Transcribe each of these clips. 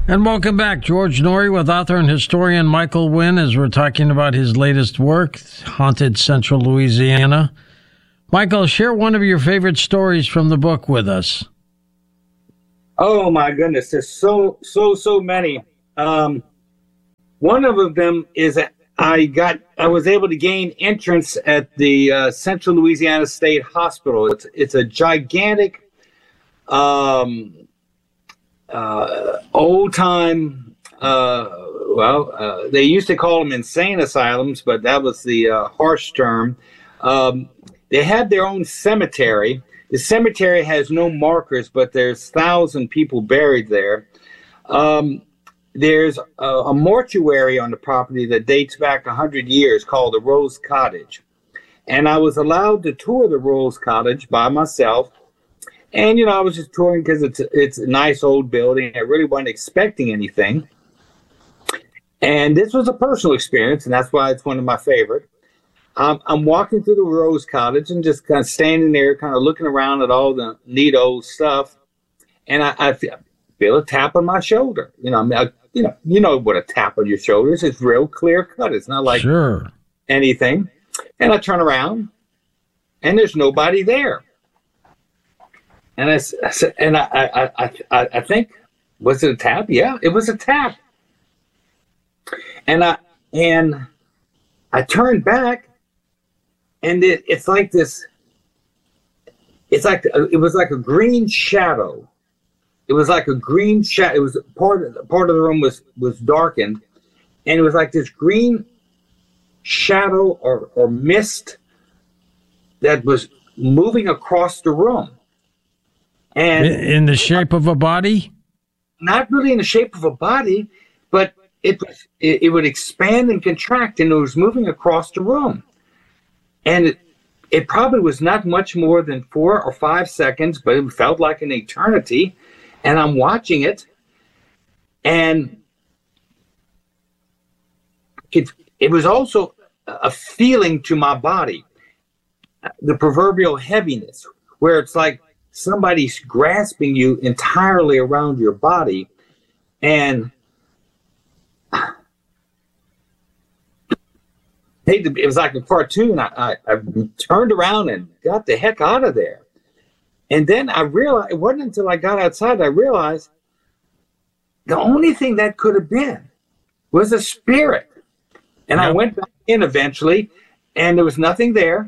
And welcome back. George Noory with author and historian Michael Wynn as we're talking about his latest work, Haunted Central Louisiana. Michael, share one of your favorite stories from the book with us. Oh my goodness, there's so many. One of them is that I was able to gain entrance at the Central Louisiana State Hospital. It's a gigantic old time, they used to call them insane asylums, but that was the harsh term. They had their own cemetery. The cemetery has no markers, but there's 1,000 people buried there. There's a mortuary on the property that dates back 100 years called the Rose Cottage. And I was allowed to tour the Rose Cottage by myself. And, I was just touring because it's a nice old building. I really wasn't expecting anything. And this was a personal experience, and that's why it's one of my favorite. I'm walking through the Rose Cottage and just kind of standing there, kind of looking around at all the neat old stuff. And I feel a tap on my shoulder. You know what a tap on your shoulder is. It's real clear cut. It's not like anything. And I turn around, and there's nobody there. And I think, was it a tap? Yeah, it was a tap. And I turned back, and it's like this. It was like a green shadow. It was like a green shadow. It was part of the room was darkened, and it was like this green shadow or mist that was moving across the room. And in the shape of a body? Not really in the shape of a body, but it would expand and contract, and it was moving across the room. And it probably was not much more than 4 or 5 seconds, but it felt like an eternity. And I'm watching it, and it was also a feeling to my body, the proverbial heaviness, where it's like somebody's grasping you entirely around your body. And it was like a cartoon. I turned around and got the heck out of there. And then I realized, it wasn't until I got outside I realized the only thing that could have been was a spirit. And I went back in eventually, and there was nothing there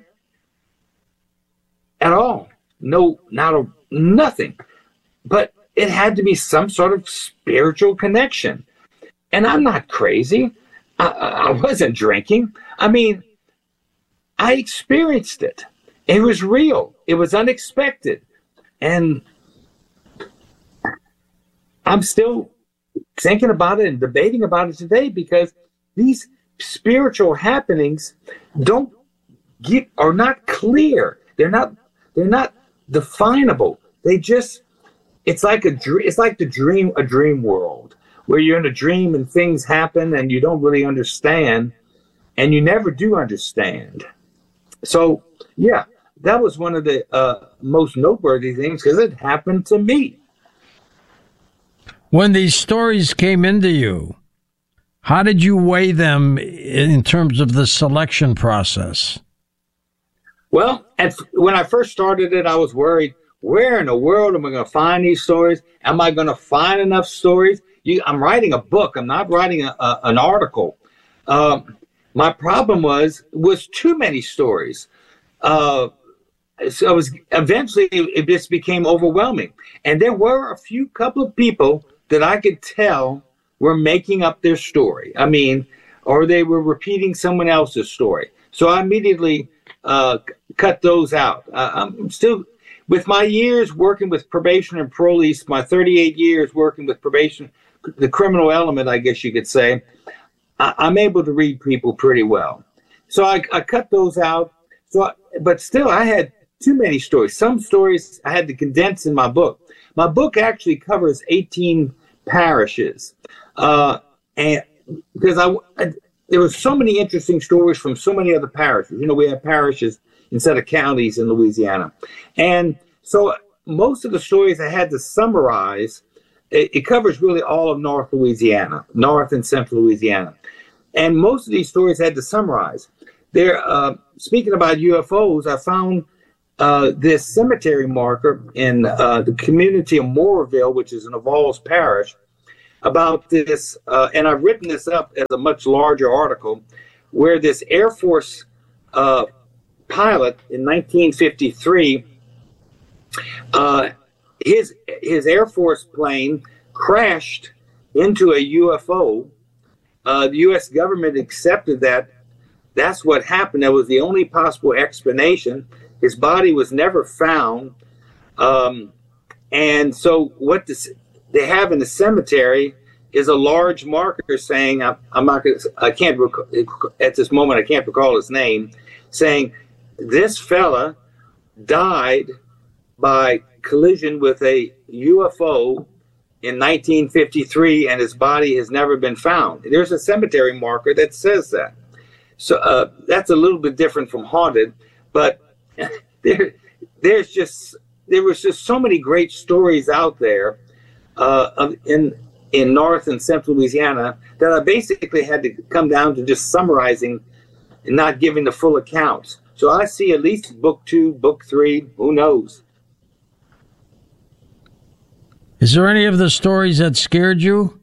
at all. Nothing. But it had to be some sort of spiritual connection. And I'm not crazy. I wasn't drinking. I mean, I experienced it. It was real. It was unexpected. And I'm still thinking about it and debating about it today, because these spiritual happenings are not clear. They're not definable. It's like a dream world where you're in a dream and things happen and you don't really understand, and you never do understand. So yeah, that was one of the most noteworthy things, because it happened to me. When these stories came into you, how did you weigh them in terms of the selection process? Well, when I first started it, I was worried, where in the world am I going to find these stories? Am I going to find enough stories? I'm writing a book. I'm not writing an article. My problem was too many stories. So eventually it just became overwhelming. And there were a couple of people that I could tell were making up their story. I mean, or they were repeating someone else's story. So I immediately cut those out. I'm still, with my years working with probation and parolees, my 38 years working with probation, the criminal element, I guess you could say, I'm able to read people pretty well. So I cut those out. But still, I had too many stories. Some stories I had to condense in my book. My book actually covers 18 parishes. And because there were so many interesting stories from so many other parishes. We have parishes instead of counties in Louisiana. And so most of the stories I had to summarize it covers really all of North Louisiana, North and Central Louisiana. And most of these stories had to summarize. There, speaking about UFOs, I found this cemetery marker in the community of Moorville, which is in Avoyelles Parish, about this, and I've written this up as a much larger article, where this Air Force pilot in 1953, his Air Force plane crashed into a UFO. The U.S. government accepted that. That's what happened. That was the only possible explanation. His body was never found. And so what they have in the cemetery is a large marker saying, I can't at this moment, I can't recall his name, saying this fella died by collision with a UFO in 1953, and his body has never been found. There's a cemetery marker that says that. So that's a little bit different from haunted, but there was just so many great stories out there in North and Central Louisiana that I basically had to come down to just summarizing and not giving the full accounts. So I see at least book 2, book 3, who knows? Is there any of the stories that scared you?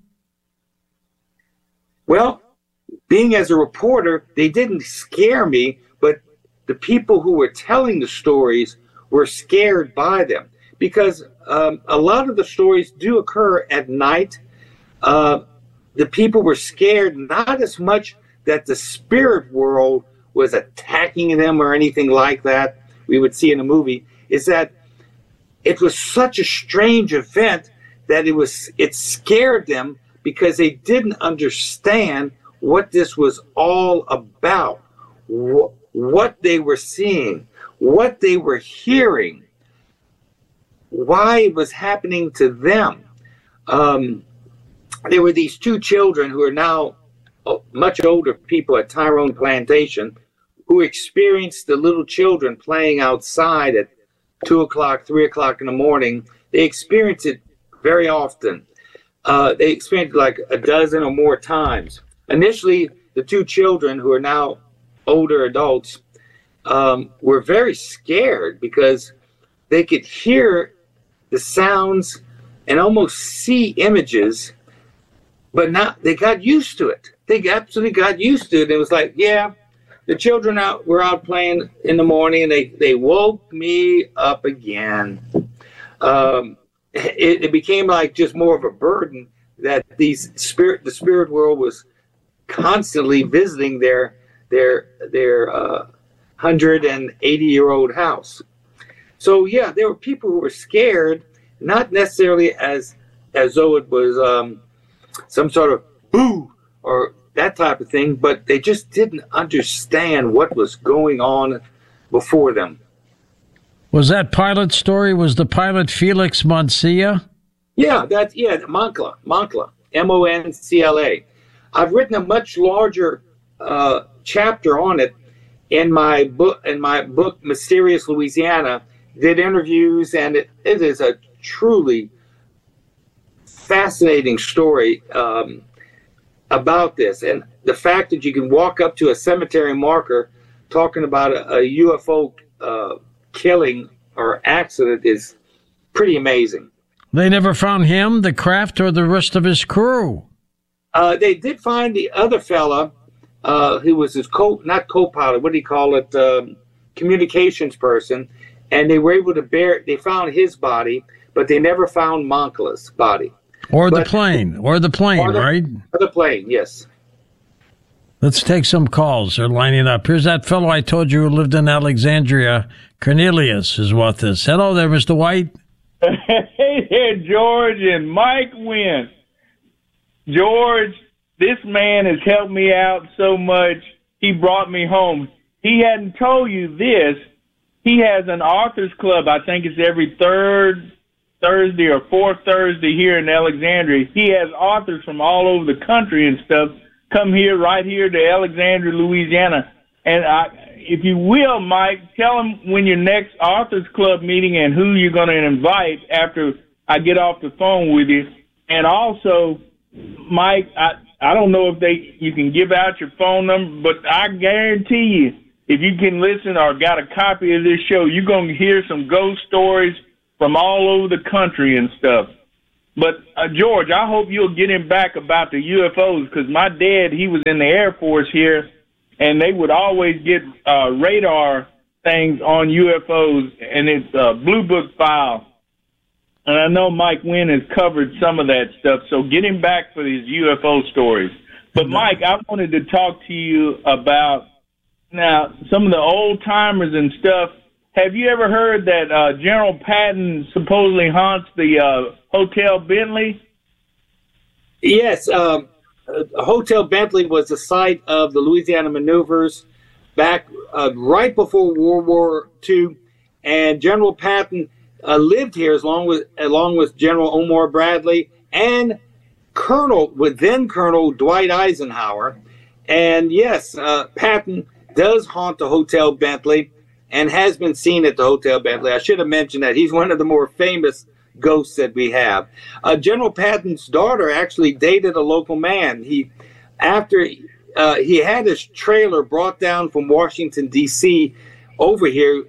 Well, being as a reporter, they didn't scare me, but the people who were telling the stories were scared by them, because a lot of the stories do occur at night. The people were scared, not as much that the spirit world was attacking them or anything like that we would see in a movie, is that it was such a strange event that it scared them because they didn't understand what this was all about, what they were seeing, what they were hearing, why it was happening to them. There were these 2 children who are now much older people at Tyrone Plantation who experienced the little children playing outside at 2 o'clock, 3 o'clock in the morning. They experienced it very often. They experienced it like a dozen or more times. Initially, the 2 children, who are now older adults, were very scared because they could hear the sounds and almost see images, but now they got used to it. They absolutely got used to it. It was like, yeah, the children were out playing in the morning, and they woke me up again. It became like just more of a burden that the spirit world was constantly visiting their 180-year-old house. So yeah, there were people who were scared, not necessarily as though it was some sort of boo or that type of thing, but they just didn't understand what was going on before them. Was that pilot story, was the pilot Felix Moncla? Yeah, Moncla, Moncla. I've written a much larger chapter on it in my book Mysterious Louisiana. Did interviews, and it is a truly fascinating story about this, and the fact that you can walk up to a cemetery marker talking about a UFO killing or accident is pretty amazing. They never found him, the craft, or the rest of his crew. They did find the other fella who was his not co-pilot, what do you call it, communications person, and they were able to they found his body, but they never found Moncla's body. Or the plane, right? Or the plane, yes. Let's take some calls. They're lining up. Here's that fellow I told you who lived in Alexandria. Cornelius is with us. Hello there, Mr. White. Hey there, George and Mike Wynn. George, this man has helped me out so much. He brought me home. He hadn't told you this. He has an authors club. I think it's every third Thursday or fourth Thursday here in Alexandria. He has authors from all over the country and stuff come here, right here to Alexandria, Louisiana. And if you will, Mike, tell him when your next authors club meeting and who you're going to invite after I get off the phone with you. And also, Mike, I don't know if you can give out your phone number, but I guarantee you, if you can listen or got a copy of this show, you're going to hear some ghost stories from all over the country and stuff. But, George, I hope you'll get him back about the UFOs, because my dad, he was in the Air Force here, and they would always get radar things on UFOs, and it's a Blue Book file. And I know Mike Wynn has covered some of that stuff, so get him back for these UFO stories. But, Mike, I wanted to talk to you about, now, some of the old-timers and stuff. Have you ever heard that General Patton supposedly haunts the Hotel Bentley? Yes. Hotel Bentley was the site of the Louisiana maneuvers back right before World War II, and General Patton lived here along with General Omar Bradley and then Colonel Dwight Eisenhower. And yes, Patton does haunt the Hotel Bentley and has been seen at the Hotel Bentley. I should have mentioned that. He's one of the more famous ghosts that we have. General Patton's daughter actually dated a local man. After he had his trailer brought down from Washington, D.C. over here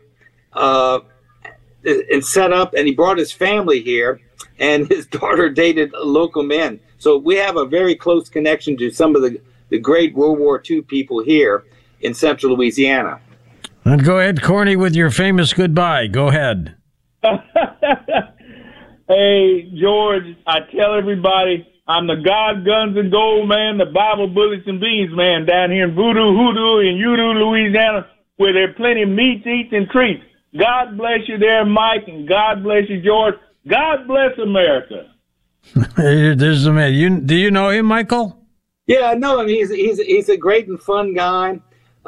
and set up, and he brought his family here, and his daughter dated local men. So we have a very close connection to some of the great World War II people here in central Louisiana. And go ahead, Corny, with your famous goodbye. Go ahead. Hey, George, I tell everybody I'm the God, Guns, and Gold man, the Bible, Bullets, and Beans man down here in Voodoo, Hoodoo, and Udo, Louisiana, where there are plenty of meats, eats, and treats. God bless you there, Mike, and God bless you, George. God bless America. There's the man. Do you know him, Michael? Yeah, I know him. He's a great and fun guy.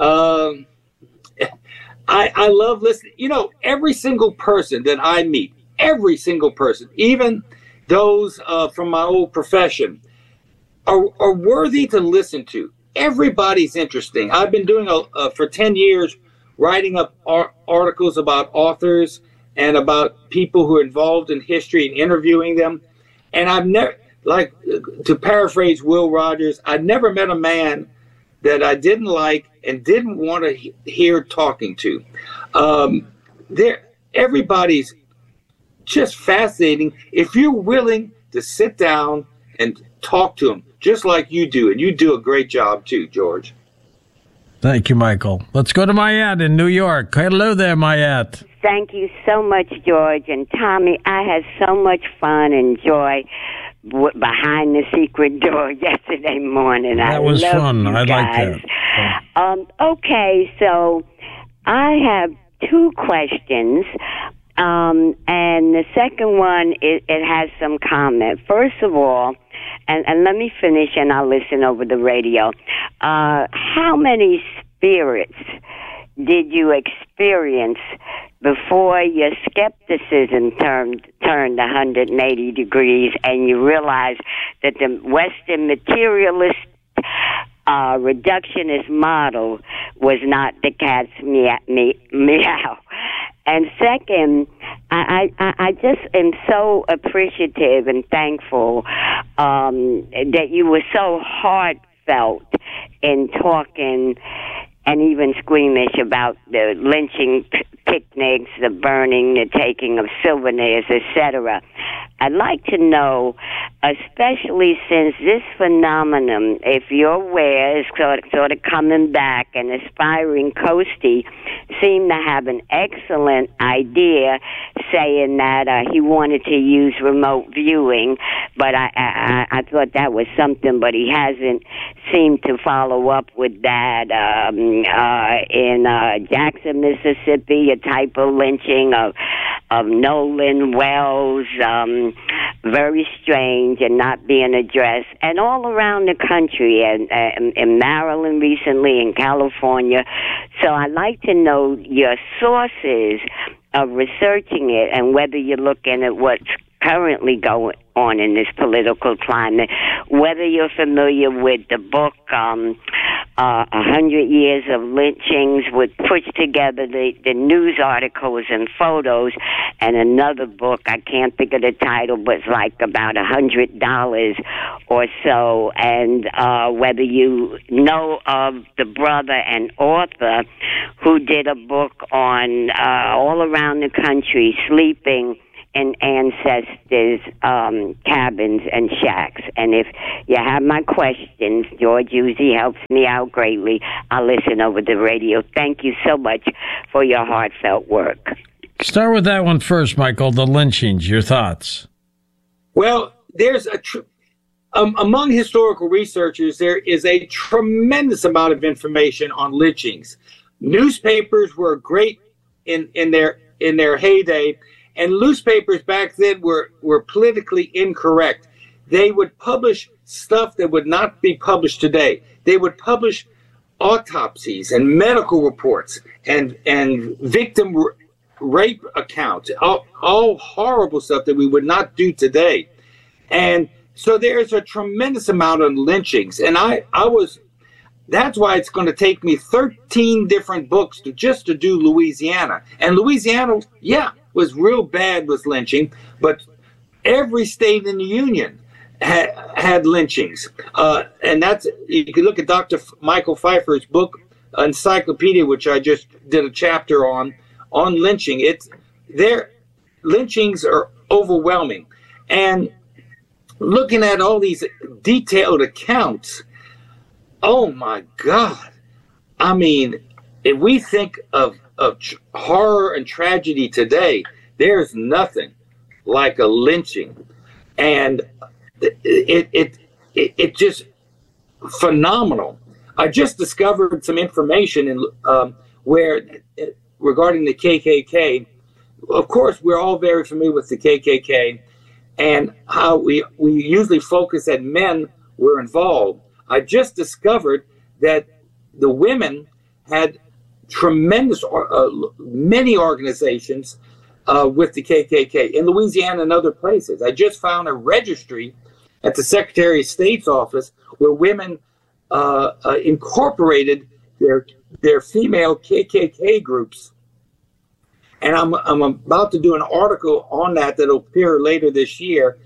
I love listening. You know, every single person that I meet, every single person, even those from my old profession, are worthy to listen to. Everybody's interesting. I've been doing for 10 years, writing up articles about authors and about people who are involved in history and interviewing them. And I've never, like, to paraphrase Will Rogers, I've never met a man that I didn't like and didn't want to hear talking to. Everybody's just fascinating if you're willing to sit down and talk to them, just like you do. And you do a great job too, George. Thank you, Michael. Let's go to Mayat in New York. Hello there, Mayat. Thank you so much, George. And Tommy, I had so much fun and joy behind the secret door yesterday morning. That was fun. I like that. Okay, so I have two questions. And the second one, it has some comment. First of all, and let me finish and I'll listen over the radio. How many spirits did you experience before your skepticism turned 180 degrees and you realized that the Western materialist reductionist model was not the cat's meow? And second, I just am so appreciative and thankful that you were so heartfelt in talking and even squeamish about the lynching picnics, the burning, the taking of souvenirs, etc. I'd like to know, especially since this phenomenon, if you're aware, is sort of coming back, and aspiring Coastie seemed to have an excellent idea saying that he wanted to use remote viewing, but I thought that was something, but he hasn't seemed to follow up with that. In Jackson, Mississippi, a type of lynching of Nolan Wells, very strange and not being addressed, and all around the country, and in Maryland recently, in California. So I'd like to know your sources of researching it and whether you're looking at what's currently going on in this political climate, whether you're familiar with the book 100 Years of Lynchings, would put together the news articles and photos, and another book, I can't think of the title, but it's like about $100 or so. And whether you know of the brother and author who did a book on all around the country sleeping in ancestors' cabins and shacks. And if you have my questions, George usually helps me out greatly. I'll listen over the radio. Thank you so much for your heartfelt work. Start with that one first, Michael, the lynchings. Your thoughts? Well, there's among historical researchers, there is a tremendous amount of information on lynchings. Newspapers were great in their heyday. And newspapers back then were politically incorrect. They would publish stuff that would not be published today. They would publish autopsies and medical reports and victim rape accounts, all horrible stuff that we would not do today. And so there's a tremendous amount of lynchings. And that's why it's going to take me 13 different books to do Louisiana. And Louisiana, was real bad with lynching, but every state in the Union had lynchings. And that's, you can look at Dr. Michael Pfeiffer's book, Encyclopedia, which I just did a chapter on lynching. Lynchings are overwhelming. And looking at all these detailed accounts, oh my God. I mean, if we think of horror and tragedy today, there's nothing like a lynching. And it just phenomenal. I just discovered some information regarding the KKK. Of course, we're all very familiar with the KKK and how we usually focus that men were involved. I just discovered that the women had tremendous, many organizations with the KKK in Louisiana and other places. I just found a registry at the Secretary of State's office where women incorporated their female KKK groups. And I'm about to do an article on that'll appear later this year,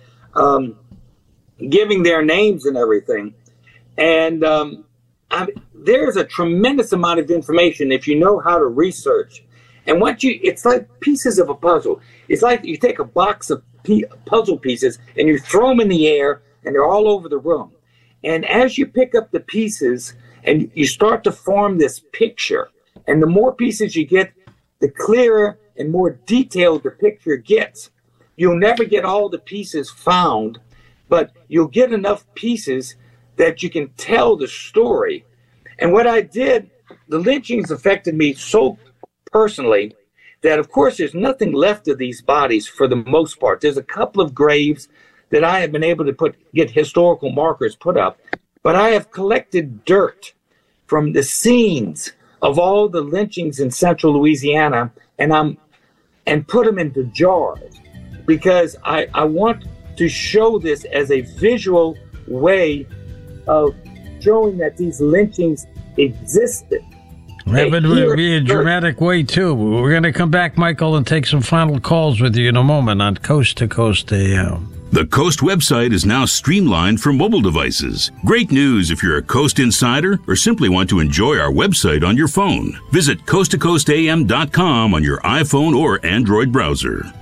giving their names and everything. And there's a tremendous amount of information if you know how to research. And it's like pieces of a puzzle. It's like you take a box of puzzle pieces and you throw them in the air and they're all over the room. And as you pick up the pieces and you start to form this picture, and the more pieces you get, the clearer and more detailed the picture gets. You'll never get all the pieces found, but you'll get enough pieces that you can tell the story. And what I did, the lynchings affected me so personally that, of course, there's nothing left of these bodies for the most part. There's a couple of graves that I have been able to get historical markers put up, but I have collected dirt from the scenes of all the lynchings in central Louisiana, and put them into jars because I want to show this as a visual way of showing that these lynchings existed. That would be a dramatic way, too. We're going to come back, Michael, and take some final calls with you in a moment on Coast to Coast AM. The Coast website is now streamlined for mobile devices. Great news if you're a Coast insider or simply want to enjoy our website on your phone. Visit coasttocoastam.com on your iPhone or Android browser.